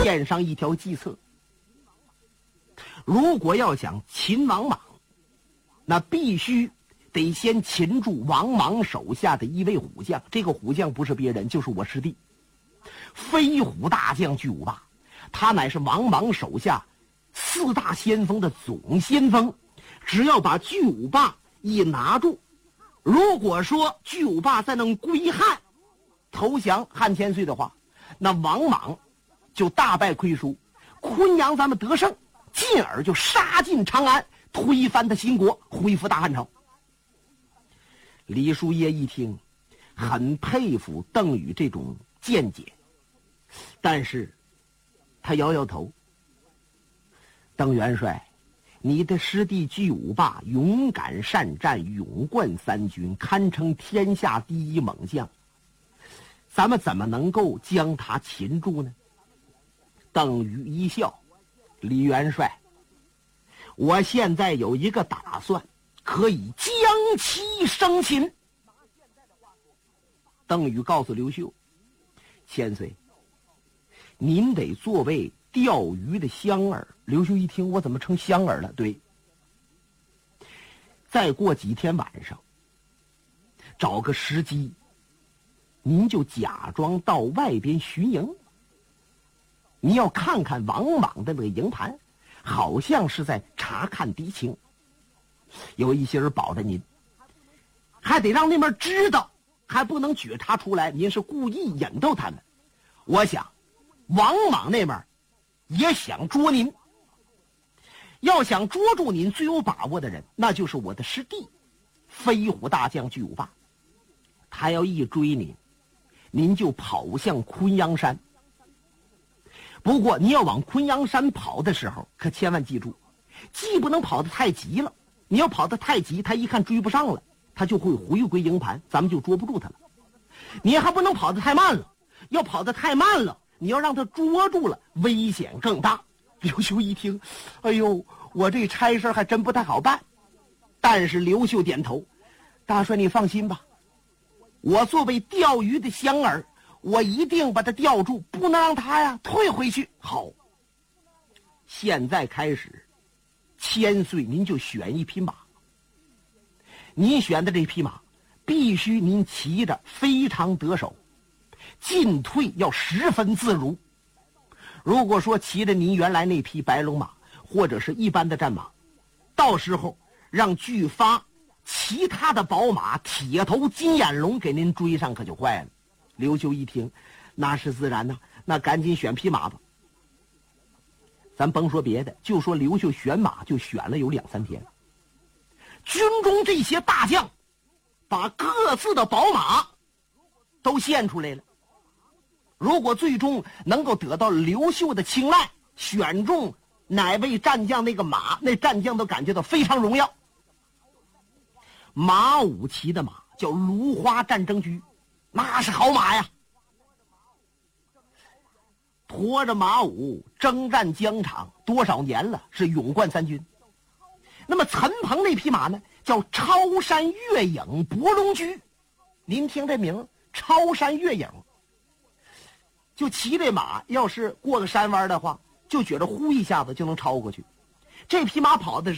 献上一条计策。如果要想擒王莽，那必须得先擒住王莽手下的一位虎将，这个虎将不是别人，就是我师弟飞虎大将巨无霸，他乃是王莽手下4大先锋的总先锋。只要把巨无霸一拿住，如果说巨无霸再能归汉投降汉千岁的话，那王莽就大败亏输，昆阳咱们得胜，进而就杀进长安，推翻他新国，恢复大汉朝。李叔夜一听，很佩服邓禹这种见解，但是他摇摇头。邓元帅，你的师弟巨无霸勇敢善战，勇冠3军，堪称天下第一猛将，咱们怎么能够将他擒住呢？邓禹一笑，李元帅，我现在有一个打算，可以将其生擒。邓禹告诉刘秀，千岁，您得作为钓鱼的香饵。刘秀一听，我怎么成香饵了？对，再过几天晚上，找个时机，您就假装到外边巡营，你要看看王莽的那个营盘，好像是在查看敌情，有一些人保着您，还得让那边知道，还不能觉察出来您是故意引逗他们。我想王莽那边也想捉您，要想捉住您最有把握的人，那就是我的师弟飞虎大将巨无霸。他要一追您，您就跑向昆阳山。不过你要往昆阳山跑的时候，可千万记住，既不能跑得太急了，你要跑得太急，他一看追不上了，他就会回归营盘，咱们就捉不住他了。你还不能跑得太慢了，要跑得太慢了，你要让他捉住了，危险更大。刘秀一听，哎呦，我这差事还真不太好办。但是刘秀点头，大帅你放心吧，我作为钓鱼的香饵，我一定把他钓住，不能让他呀退回去。好，现在开始，千岁您就选一匹马，您选的这匹马必须您骑着非常得手，进退要十分自如。如果说骑着您原来那匹白龙马或者是一般的战马，到时候让巨发其他的宝马铁头金眼龙给您追上，可就坏了。刘秀一听，那是自然呐，那赶紧选匹马吧。咱甭说别的，就说刘秀选马就选了有2、3天，军中这些大将把各自的宝马都献出来了。如果最终能够得到刘秀的青睐，选中哪位战将那个马，那战将都感觉到非常荣耀。马武骑的马叫芦花战争驹，那是好马呀。驮着马武征战疆场多少年了，是勇冠3军。那么陈鹏那匹马呢，叫超山月影博龙驹。您听这名，超山月影，就骑这马，要是过个山弯的话，就觉得呼一下子就能超过去。这匹马跑的是